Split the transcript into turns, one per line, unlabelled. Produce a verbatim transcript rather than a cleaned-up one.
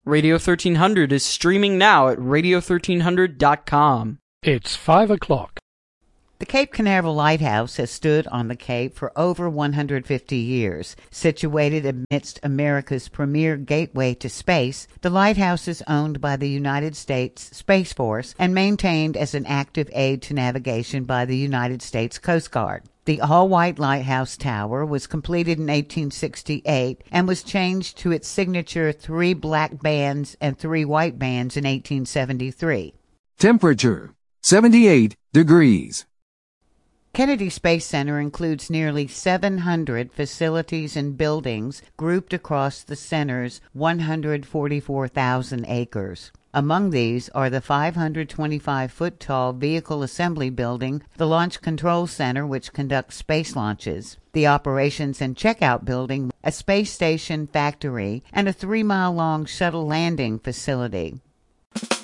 Radio thirteen hundred is streaming now at radio thirteen hundred dot com.
It's five o'clock.
The Cape Canaveral Lighthouse has stood on the Cape for over one hundred fifty years. Situated amidst America's premier gateway to space, the lighthouse is owned by the United States Space Force and maintained as an active aid to navigation by the United States Coast Guard. The all-white lighthouse tower was completed in eighteen sixty-eight and was changed to its signature three black bands and three white bands in eighteen seventy-three.
Temperature, seventy-eight degrees.
Kennedy Space Center includes nearly seven hundred facilities and buildings grouped across the center's one hundred forty-four thousand acres. Among these are the five hundred twenty-five foot tall Vehicle Assembly Building, the Launch Control Center, which conducts space launches, the Operations and Checkout Building, a space station factory, and a three mile long shuttle landing facility.